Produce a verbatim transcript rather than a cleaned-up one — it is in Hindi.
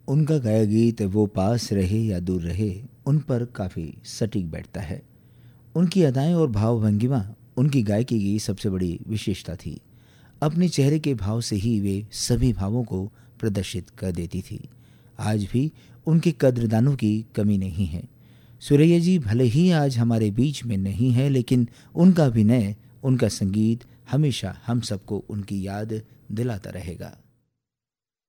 उनका गाया गीत वो पास रहे या दूर रहे उन पर काफ़ी सटीक बैठता है। उनकी अदाएं और भाव भंगिमा उनकी गायकी की सबसे बड़ी विशेषता थी। अपने चेहरे के भाव से ही वे सभी भावों को प्रदर्शित कर देती थी। आज भी उनके कद्रदानों की कमी नहीं है। सुरैया जी भले ही आज हमारे बीच में नहीं है, लेकिन उनका अभिनय, उनका संगीत हमेशा हम सबको उनकी याद दिलाता रहेगा।